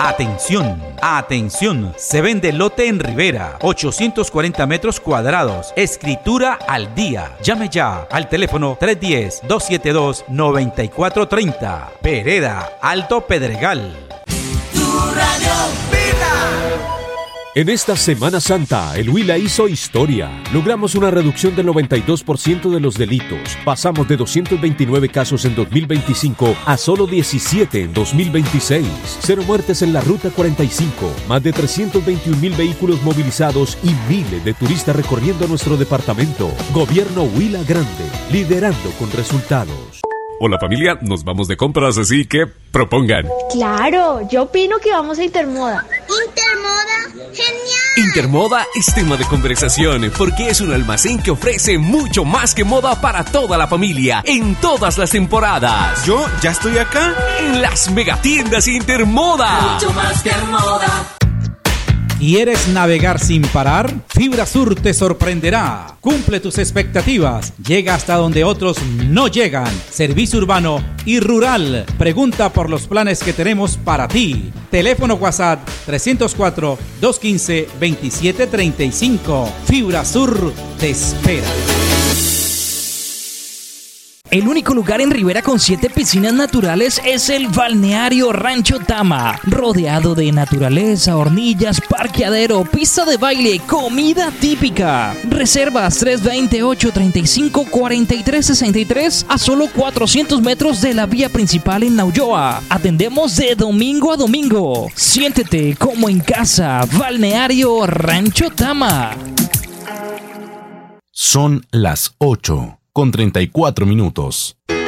Atención, atención, se vende lote en Rivera, 840 metros cuadrados, escritura al día. Llame ya al teléfono 310-272-9430. Vereda, Alto Pedregal. Tu radio Vida. En esta Semana Santa, el Huila hizo historia. Logramos una reducción del 92% de los delitos. Pasamos de 229 casos en 2025 a solo 17 en 2026. 0 muertes en la Ruta 45, más de 321.000 vehículos movilizados y miles de turistas recorriendo nuestro departamento. Gobierno Huila Grande, liderando con resultados. Hola familia, nos vamos de compras, así que propongan. Claro, yo opino que vamos a Intermoda. ¿Intermoda? ¡Genial! Intermoda es tema de conversación porque es un almacén que ofrece mucho más que moda para toda la familia en todas las temporadas. Yo ya estoy acá en las megatiendas Intermoda. Mucho más que moda. ¿Quieres navegar sin parar? FibraSur te sorprenderá. Cumple tus expectativas. Llega hasta donde otros no llegan. Servicio urbano y rural. Pregunta por los planes que tenemos para ti. Teléfono WhatsApp 304-215-2735. FibraSur te espera. El único lugar en Rivera con 7 piscinas naturales es el Balneario Rancho Tama, rodeado de naturaleza, hornillas, parqueadero, pista de baile, comida típica. Reservas 328-35-4363 a solo 400 metros de la vía principal en Naulloa. Atendemos de domingo a domingo. Siéntete como en casa. Balneario Rancho Tama. Son las 8:34.